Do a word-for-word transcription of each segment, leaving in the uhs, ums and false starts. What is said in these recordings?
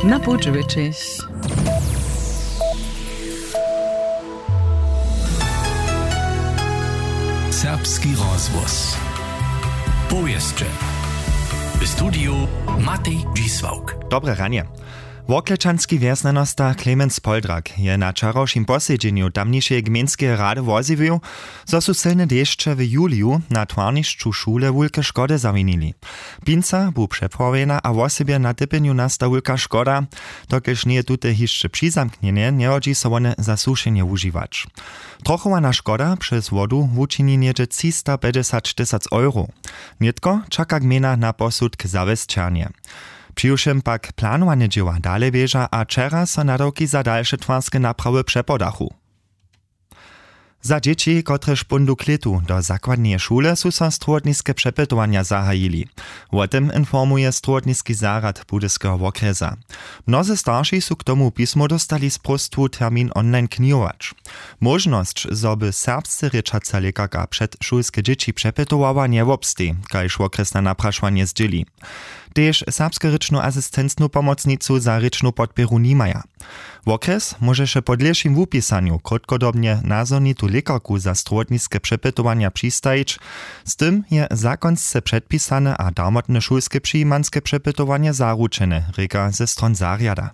Na Podżywyczych. Serbski rozvoz. Powieszcze. W studiu Matej Dzisłauk. Dobre ranie. Woklečanski wjesnanosta Klemens Poldrak je na čarošim posjedźenju tamnišej gmenskie rady woziwił, zo su silne dešće w juliju na twarnišću šule wulke škody zawinili. Pinca bu przepowiena, a wosebie na typeniu nasta wulka škoda, dokelž nije tute hišće přizamknjene, nie hodzi so one zasušenje užiwać. Trochowana škoda przez wodu wučini niedzie trzysta pięćdziesiąt tysięcy euro. Nietko czeka gmina na posud k zawesćanie. Přijušem pak planowanie dzieła dalej bieża, a czera so nadawki za dalsze twarskie naprawy przepodachu. Za dzieci, kotreż bundu kletu do zakładnej szule, su so strudniskie przepytowania zahajili. O tym informuje strudniski zarad budyskiego wokresa. Mnozy starsi su k tomu pismo dostali z prostwu termin online knijować. Możność, zoby serbscy ryczaca lekarka przedszulskie dzieci przepytowała nie wobstej, kajż wokresne napraszwanie zdzieli. Tež serbsko-ryczną asystencną pomocnicu za ryczną podpieru nimaja. Wokres może się po dlejszym wupisaniu krótkodobnie nazornitu lekarku za strudniskie przepytowania przystajić. Z tym je zakonce przedpisane a darmotne szulskie przyjmanskie przepytowania zaručene, reka ze stron zariada.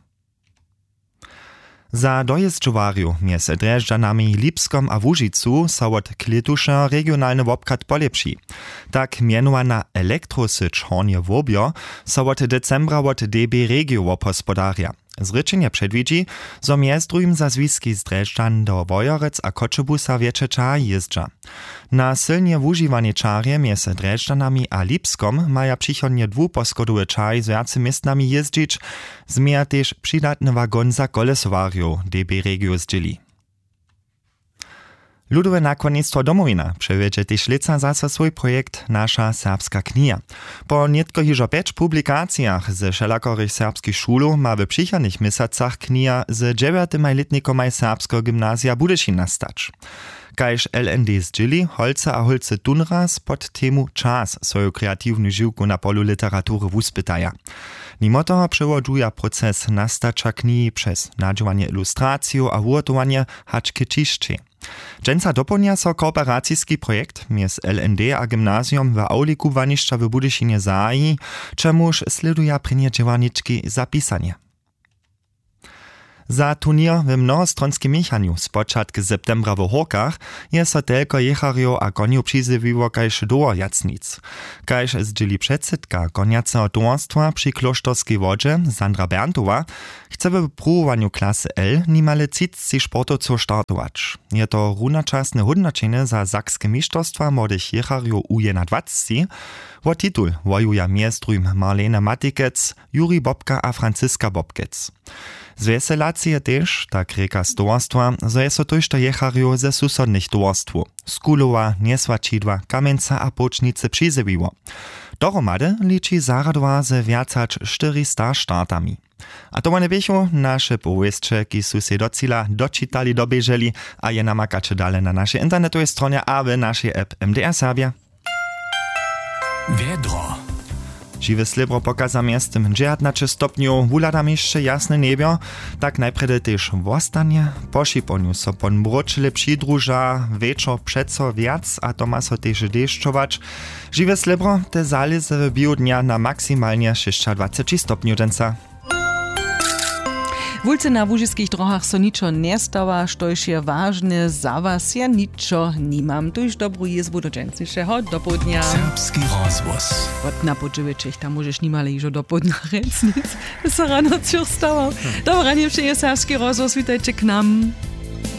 Za dojezdžowarju mjez Drežďanami, Lipskom a Łužicu so od kletuša regionalny wobkat polepši. Tak mianowana elektrosyć Hornie Wobjo so od decembra od D B Regio wopospodarja. Zrečenje przedwidzi, zo mjez drugim za zwiski z Drežďan do Wojorec a Kočebusa wiecze ča jezdža. Na silnie wužiwanie čarje mjez Drežďanami a Lipskom maja přichodnie dwuposkodowe čaj z viacy miestnami jezdžić, zmija tež přidatny wagon za kolesowarjów D B Regio zdzieli. Ludowe nakładnictwo Domowina przewiedzie też leca zase swój projekt Nasza serbska kniha. Po nietko hižo pięć publikacjach ze wszelakorych serbskich szulu ma w przychodnych miesacach kniha z dziewiętymaj letnikomaj serbskiego gimnazja Budyšin nastać. Kajż L N D zdzieli, Holce a Holce Dunras pod temu czas swoją kreatywną żyłku na polu literatury wuspytaja. Mimo toho przewoduje proces nastacza knihi przez nadziewanie ilustracją a ugotowanie haczki ciszczy. Dżęca dopełnia so kooperacyjski projekt między L N D a gimnazjum w auliku waniszcza w Budyšinie zaji, czemuż sleduje prynie działaniczki zapisanie. Za turnier w mnohostronskim miechaniu z początku septembra w Horkach je so telko jecharjo a koniu przyzywiło kajż doło jacnic. Kajż zdzieli przedsydka koniacego towarstwa przy klosztorskiej wodzie Sandra Berntowa chce w próbowaniu klasy L nimale trzydzieści sportowców startować. Je to runaczasne hodnoczenie za sakskie mistrzostwa młodych jecharjo U dwadzieścia. O titul wojuja miestrujm Marlene Matikec, Juri Bobka a Franciska Bobkec. Zweselacije też, tak reka z towarstwa, zo je so tojšto jecharjo ze susodnych towarstwu. Skulowa, Niesłačidła, Kamenca a Pocznice przyzywiło. Dohromady liczy zaradowa ze viacać czterysta startami. A to one biechu nasze powieście, ki su se docila dočitali, dobieżeli, a je namakacze dalej na naszej internetowej stronie a w naszej app M D R Serbia. Wiedro. Žiwe slibro pokaza miestem dziewiętnaście stopniów, wuladam jeszcze jasne niebio, tak najpredy też wostanie. Po šiponiu so pon mročile přidruža, večer přeco viac, a to ma so też deščować. Žiwe slibro te zalize w biu dnia na maksymalnie dwadzieścia sześć stopniów dżęca. Wulce na łužiskich drohach so ničo nestawa, štož je vážne, za was ja ničo nimam. Tuž dobrú jezbu do džencišeho dopodnia. Serbski rozvoz. Od na Podživečích, tam môžeš nimale ižo dopodnia rec nic. To sa ráno čo stawał. Dobra, nie je serbski rozvoz, witajcie k nam.